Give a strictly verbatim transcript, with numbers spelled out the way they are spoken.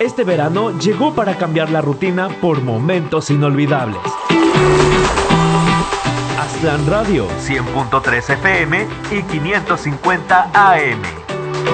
Este verano llegó para cambiar la rutina por momentos inolvidables. Aztlán Radio, cien punto tres F M y quinientos cincuenta A M.